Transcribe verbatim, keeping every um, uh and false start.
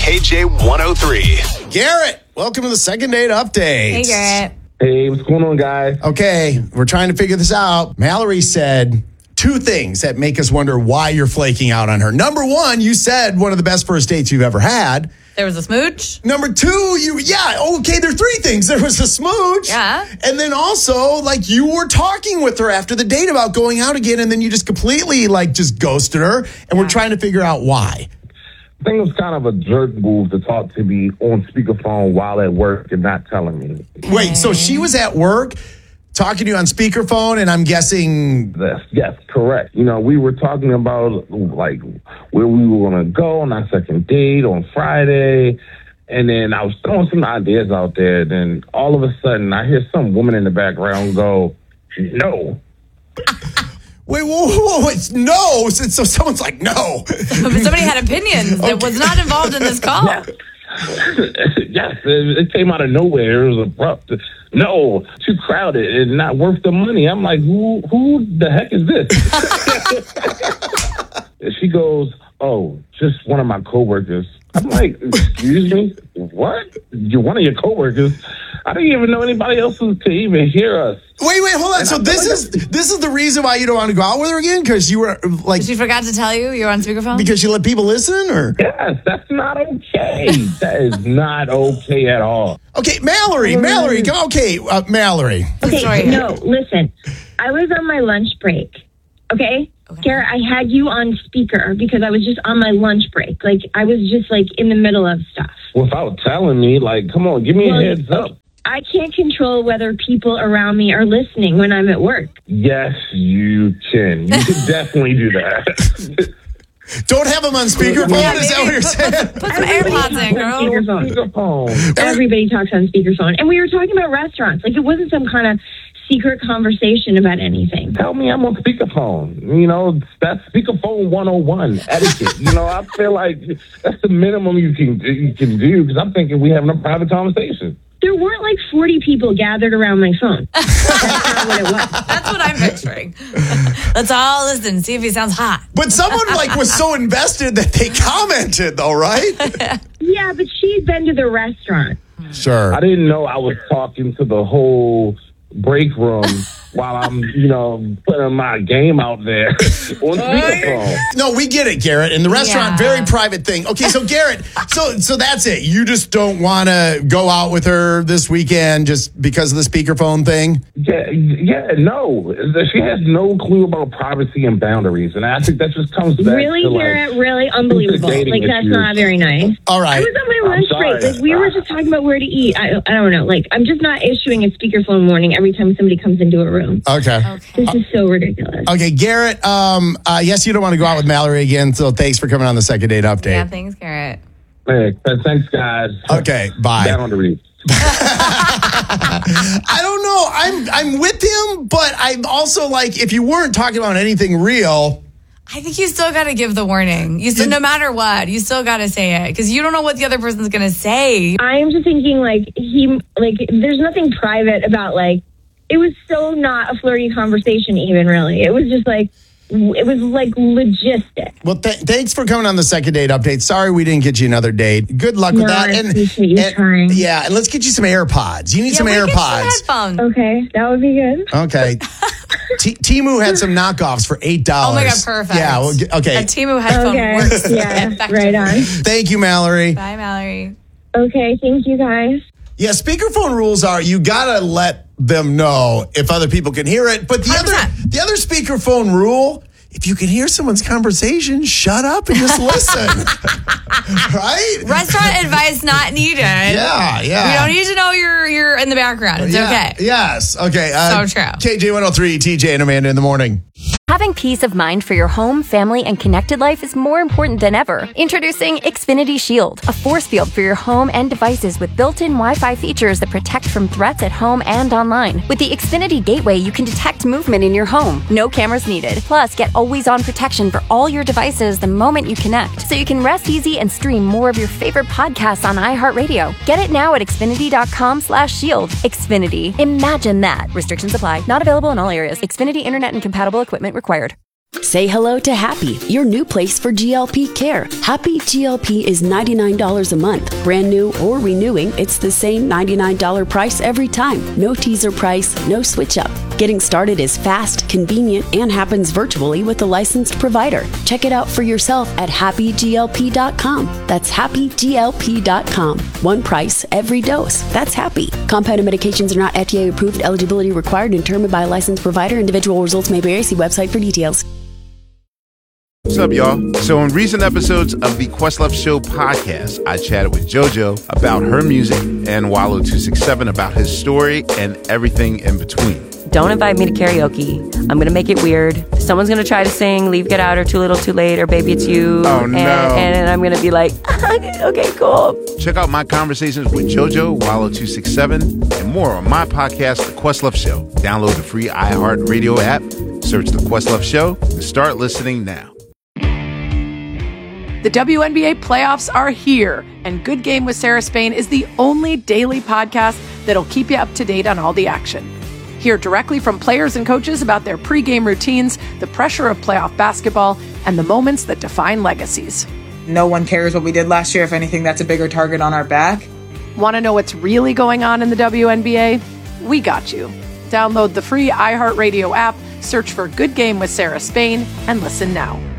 K J one oh three. Garrett, welcome to the second date update. Hey, Garrett. Hey, what's going on, guys? Okay, we're trying to figure this out. Mallory said two things that make us wonder why you're flaking out on her. Number one, you said one of the best first dates you've ever had. There was a smooch. Number two, you, yeah, okay, there are three things. There was a smooch. Yeah. And then also, like, you were talking with her after the date about going out again, and then you just completely, like, just ghosted her, and yeah. we're trying to figure out why. I think it was kind of a jerk move to talk to me on speakerphone while at work and not telling me. Wait, so she was at work talking to you on speakerphone, and I'm guessing... Yes, yes, correct. You know, we were talking about, like, where we were going to go on our second date on Friday, and then I was throwing some ideas out there, then all of a sudden I hear some woman in the background go, no. Wait, whoa, whoa, whoa, it's no. So, so someone's like, no. But somebody had opinions that okay. was not involved in this call. Yes, yes it, it came out of nowhere. It was abrupt. No, too crowded and not worth the money. I'm like, who, who the heck is this? She goes, oh, just one of my coworkers. I'm like, excuse me? What? You're one of your coworkers? I didn't even know anybody else could even hear us. Wait, wait, hold on. And so this like is this is the reason why you don't want to go out with her again? Because you were like... She forgot to tell you you were on speakerphone? Because you let people listen, or? Yes, that's not okay. That is not okay at all. Okay, Mallory, Mallory, go, okay, uh, Mallory. Okay, no, listen. I was on my lunch break, okay? Okay. Garrett, I had you on speaker because I was just on my lunch break. Like, I was just, like, in the middle of stuff. Without telling me, like, come on, give me well, a heads up. I can't control whether people around me are listening when I'm at work. Yes, you can. You can definitely do that. Don't have them on speakerphone? Yeah, is that what you're saying? Put, put some AirPods in, girl. Speakerphone. speakerphone. Everybody talks on speakerphone. And we were talking about restaurants. Like, it wasn't some kind of secret conversation about anything. Tell me I'm on speakerphone. You know, that's speakerphone one oh one etiquette. You know, I feel like that's the minimum you can you can do because I'm thinking we having a private conversation. There weren't like forty people gathered around my phone. That's not what it was. That's what I'm picturing. Let's all listen, see if he sounds hot. But someone like was so invested that they commented, though, right? Yeah, but she'd been to the restaurant. Sure. I didn't know I was talking to the whole break room while I'm, you know, putting my game out there on speakerphone. No, we get it, Garrett. In the restaurant, yeah. very private thing. Okay, so Garrett, so so that's it. You just don't want to go out with her this weekend just because of the speakerphone thing? Yeah, yeah, no. She has no clue about privacy and boundaries, and I think that just comes back really, to Garrett, like, really unbelievable. Like, that's issues. Not very nice. All right. I was on my lunch break. Like, we were just talking about where to eat. I, I don't know. Like, I'm just not issuing a speakerphone warning every time somebody comes into a room. Okay. okay. This is so ridiculous. Okay, Garrett, um, uh, yes, you don't want to go out with Mallory again, so thanks for coming on the second date update. Yeah, thanks, Garrett. Hey, thanks, guys. Okay, bye. Down on the reef. I don't know. I'm I'm with him, but I'm also like, if you weren't talking about anything real... I think you still got to give the warning. You still, no matter what, you still got to say it because you don't know what the other person's going to say. I'm just thinking, like, he, like, there's nothing private about, like, it was so not a flirty conversation even, really. It was just, like, it was, like, logistic. Well, th- thanks for coming on the second date update. Sorry we didn't get you another date. Good luck no, with that. I and, appreciate you and, trying. Yeah, and let's get you some AirPods. You need yeah, some we AirPods. Get some headphones. Okay, that would be good. Okay. T- Temu had some knockoffs for eight dollars. Oh, my God, perfect. Yeah, well, okay. A Temu headphone okay. works. Yeah, right on. Thank you, Mallory. Bye, Mallory. Okay, thank you, guys. Yeah, speakerphone rules are you gotta let them know if other people can hear it. But the one hundred percent. other the other speakerphone rule, if you can hear someone's conversation, shut up and just listen. Right? Restaurant advice not needed. Yeah, yeah. We don't need to know you're you're in the background. It's yeah, okay. Yes. Okay. Uh, so true. K J one oh three, T J and Amanda in the morning. Having peace of mind for your home, family, and connected life is more important than ever. Introducing Xfinity Shield, a force field for your home and devices with built-in Wi-Fi features that protect from threats at home and online. With the Xfinity Gateway, you can detect movement in your home. No cameras needed. Plus, get always-on protection for all your devices the moment you connect, so you can rest easy and stream more of your favorite podcasts on iHeartRadio. Get it now at Xfinity.com slash shield. Xfinity. Imagine that. Restrictions apply. Not available in all areas. Xfinity Internet and compatible equipment required. Say hello to Happy, your new place for G L P care. Happy G L P is ninety-nine dollars a month. Brand new or renewing, it's the same ninety-nine dollars price every time. No teaser price, no switch up. Getting started is fast, convenient, and happens virtually with a licensed provider. Check it out for yourself at happy G L P dot com. That's happy G L P dot com. One price, every dose. That's Happy. Compounded medications are not F D A approved. Eligibility required and determined by a licensed provider. Individual results may vary. See website for details. What's up, y'all? So in recent episodes of the Questlove Show podcast, I chatted with JoJo about her music and Wallow two six seven about his story and everything in between. Don't invite me to karaoke. I'm going to make it weird. Someone's going to try to sing Leave, Get Out, or Too Little, Too Late, or Baby, It's You. Oh, no. And, and I'm going to be like, okay, cool. Check out my conversations with JoJo, Wallow two six seven, and more on my podcast, The Questlove Show. Download the free iHeartRadio app, search The Questlove Show, and start listening now. The W N B A playoffs are here, and Good Game with Sarah Spain is the only daily podcast that'll keep you up to date on all the action. Hear directly from players and coaches about their pregame routines, the pressure of playoff basketball, and the moments that define legacies. No one cares what we did last year. If anything, that's a bigger target on our back. Want to know what's really going on in the W N B A? We got you. Download the free iHeartRadio app, search for Good Game with Sarah Spain, and listen now.